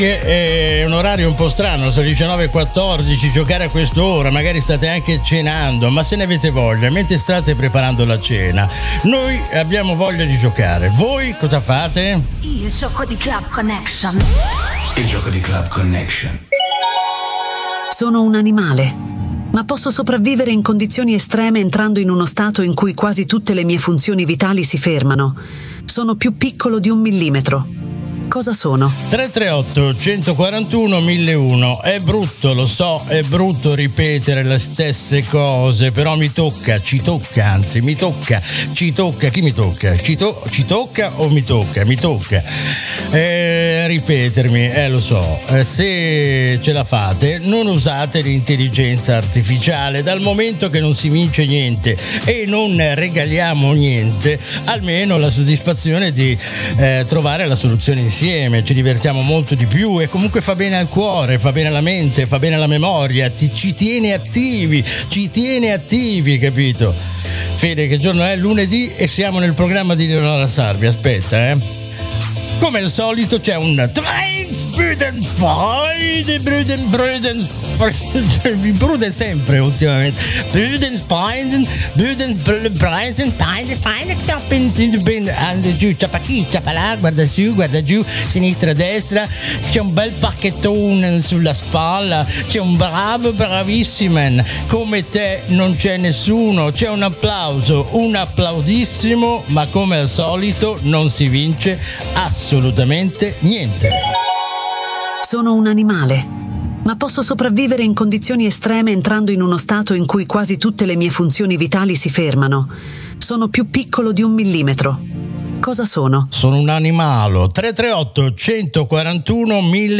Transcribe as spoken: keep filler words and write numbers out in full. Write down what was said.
È un orario un po' strano, sono le diciannove e quattordici, giocare a quest'ora, magari state anche cenando, ma se ne avete voglia, mentre state preparando la cena, noi abbiamo voglia di giocare. Voi cosa fate? Il gioco di Club Connection. Il gioco di Club Connection. Sono un animale, ma posso sopravvivere in condizioni estreme entrando in uno stato in cui quasi tutte le mie funzioni vitali si fermano. Sono più piccolo di un millimetro. Cosa sono? tre tre otto, uno quattro uno, mille uno. È brutto, lo so, è brutto ripetere le stesse cose, però mi tocca, ci tocca, anzi, mi tocca, ci tocca, chi mi tocca? Ci, to- ci tocca o mi tocca? Mi tocca. Eh, ripetermi, eh lo so, eh, se ce la fate, non usate l'intelligenza artificiale, dal momento che non si vince niente e non regaliamo niente, almeno la soddisfazione di eh, trovare la soluzione insieme. Insieme ci divertiamo molto di più e comunque fa bene al cuore, fa bene alla mente, fa bene alla memoria, ti, ci tiene attivi, ci tiene attivi, capito? Fede, che giorno è? Lunedì e siamo nel programma di Leonora Sarbi, aspetta, eh. Come al solito c'è un Bruden Bruden mi prude sempre ultimamente. Bruden Bruden Bruden Bruden Bruden giù, ciapa qui, ciapa là, guarda su, guarda giù, sinistra, destra, c'è un bel pacchettone sulla spalla, c'è un bravo, bravissimo, come te non c'è nessuno, c'è un applauso, un applaudissimo, ma come al solito non si vince assolutamente niente. Sono un animale, ma posso sopravvivere in condizioni estreme entrando in uno stato in cui quasi tutte le mie funzioni vitali si fermano. Sono più piccolo di un millimetro. Cosa sono? Sono un animale. tre tre otto, uno quattro uno, mille